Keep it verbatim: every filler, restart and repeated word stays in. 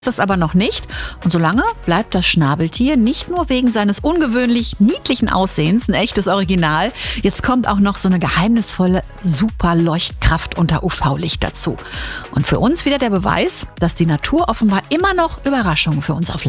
Das aber noch nicht. Und solange bleibt das Schnabeltier nicht nur wegen seines ungewöhnlich niedlichen Aussehens ein echtes Original. Jetzt kommt auch noch so eine geheimnisvolle Superleuchtkraft unter U V-Licht dazu. Und für uns wieder der Beweis, dass die Natur offenbar immer noch Überraschungen für uns auf Lager hat.